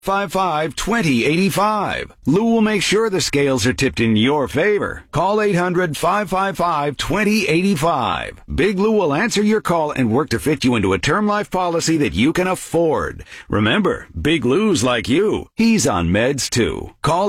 800-555-2085. Lou will make sure the scales are tipped in your favor. Call 800-555-2085. Big Lou will answer your call and work to fit you into a term life policy that you can afford. Remember, Big Lou's like you. He's on meds too. Call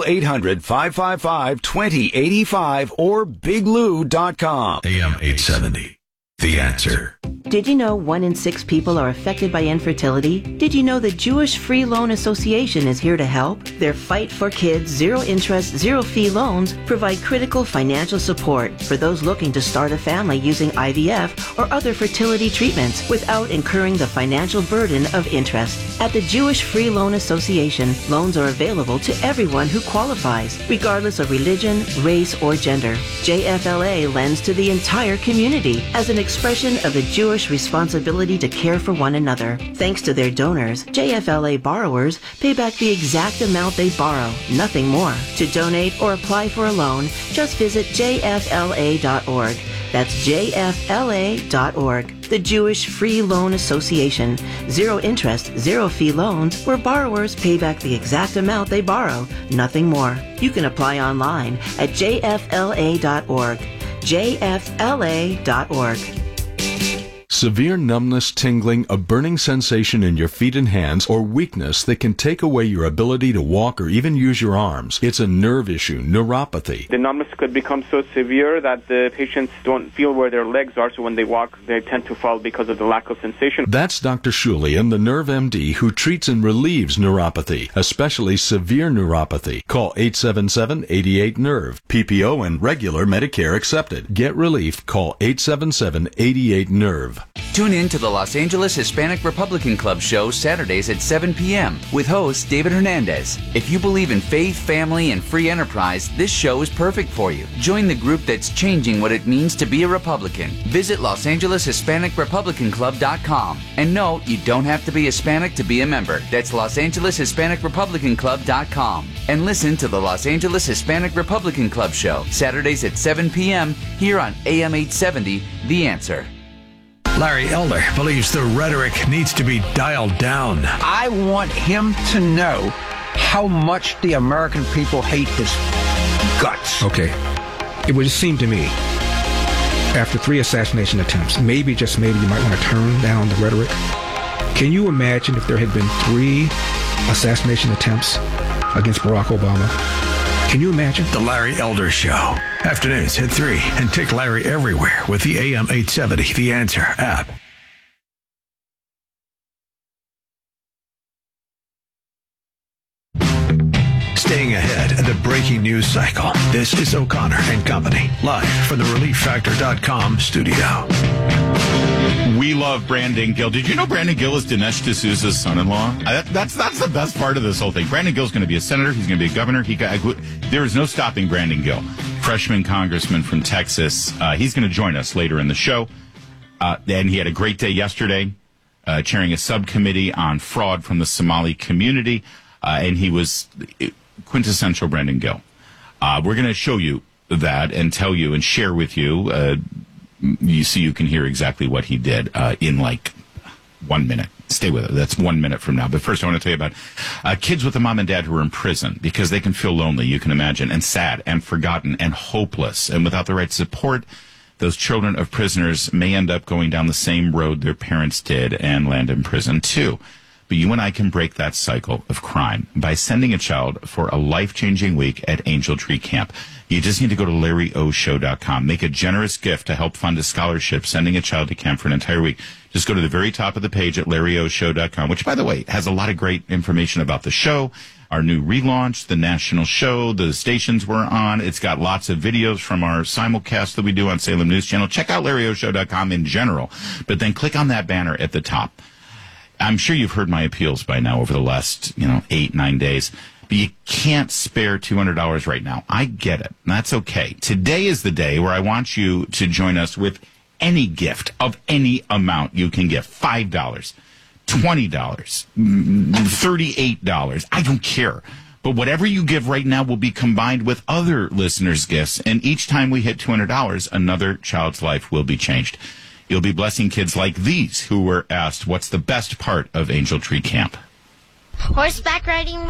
800-555-2085 or biglou.com. AM 870. The Answer. Did you know 1 in 6 people are affected by infertility? Did you know the Jewish Free Loan Association is here to help? Their Fight for Kids zero-interest, zero-fee loans provide critical financial support for those looking to start a family using IVF or other fertility treatments without incurring the financial burden of interest. At the Jewish Free Loan Association, loans are available to everyone who qualifies, regardless of religion, race, or gender. JFLA lends to the entire community as an expression of the Jewish responsibility to care for one another. Thanks to their donors, JFLA borrowers pay back the exact amount they borrow, nothing more. To donate or apply for a loan, just visit jfla.org. That's jfla.org. The Jewish Free Loan Association. Zero interest, zero fee loans where borrowers pay back the exact amount they borrow, nothing more. You can apply online at jfla.org. jfla.org. Severe numbness, tingling, a burning sensation in your feet and hands, or weakness that can take away your ability to walk or even use your arms. It's a nerve issue, neuropathy. The numbness could become so severe that the patients don't feel where their legs are, so when they walk, they tend to fall because of the lack of sensation. That's Dr. Shulian, the Nerve MD, who treats and relieves neuropathy, especially severe neuropathy. Call 877-88-NERVE. PPO and regular Medicare accepted. Get relief. Call 877-88-NERVE. Tune in to the Los Angeles Hispanic Republican Club show Saturdays at 7 p.m. with host David Hernandez. If you believe in faith, family, and free enterprise, this show is perfect for you. Join the group that's changing what it means to be a Republican. Visit LosAngelesHispanicRepublicanClub.com. And no, you don't have to be Hispanic to be a member. That's LosAngelesHispanicRepublicanClub.com. And listen to the Los Angeles Hispanic Republican Club show Saturdays at 7 p.m. here on AM 870, The Answer. Larry Elder believes the rhetoric needs to be dialed down. I want him to know how much the American people hate his guts. Okay. It would seem to me, after 3 assassination attempts, maybe, just maybe, you might want to turn down the rhetoric. Can you imagine if there had been 3 assassination attempts against Barack Obama? Can you imagine? The Larry Elder Show. Afternoons at 3. And take Larry everywhere with the AM 870 The Answer app. Staying ahead of the breaking news cycle. This is O'Connor and Company, live from the ReliefFactor.com studio. We love Brandon Gill. Did you know Brandon Gill is Dinesh D'Souza's son-in-law? That's the best part of this whole thing. Brandon Gill's going to be a senator. He's going to be a governor. There is no stopping Brandon Gill, freshman congressman from Texas. He's going to join us later in the show. And he had a great day yesterday, chairing a subcommittee on fraud from the Somali community. And he was quintessential Brandon Gill. We're going to show you that and tell you and share with you, you can hear exactly what he did in like 1 minute. Stay with it. That's 1 minute from now. But first, I want to tell you about kids with a mom and dad who are in prison because they can feel lonely, you can imagine, and sad and forgotten and hopeless. And without the right support, those children of prisoners may end up going down the same road their parents did and land in prison too. But you and I can break that cycle of crime by sending a child for a life-changing week at Angel Tree Camp. You just need to go to LarryOShow.com. Make a generous gift to help fund a scholarship, sending a child to camp for an entire week. Just go to the very top of the page at LarryOShow.com, which, by the way, has a lot of great information about the show, our new relaunch, the national show, the stations we're on. It's got lots of videos from our simulcast that we do on Salem News Channel. Check out LarryOShow.com in general, but then click on that banner at the top. I'm sure you've heard my appeals by now over the last, 8-9 days. But you can't spare $200 right now. I get it. That's okay. Today is the day where I want you to join us with any gift of any amount you can give. $5, $20, $38. I don't care. But whatever you give right now will be combined with other listeners' gifts. And each time we hit $200, another child's life will be changed. You'll be blessing kids like these who were asked, what's the best part of Angel Tree Camp? horseback riding